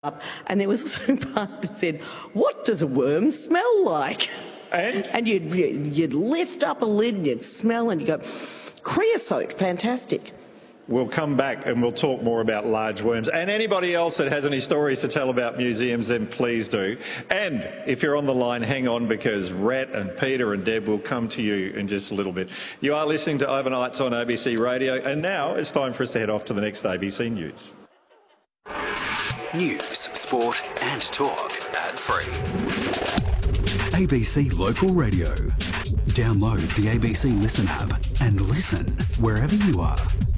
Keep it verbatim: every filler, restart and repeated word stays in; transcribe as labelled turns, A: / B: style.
A: up, and there was also a part that said, "What does a worm smell like?"
B: And?
A: And you'd, you'd lift up a lid and you'd smell and you go, creosote, fantastic.
B: We'll come back and we'll talk more about large worms. And anybody else that has any stories to tell about museums, then please do. And if you're on the line, hang on, because Rhett and Peter and Deb will come to you in just a little bit. You are listening to Overnights on A B C Radio, and now it's time for us to head off to the next A B C News.
C: News, sport and talk ad-free. A B C Local Radio. Download the A B C Listen app and listen wherever you are.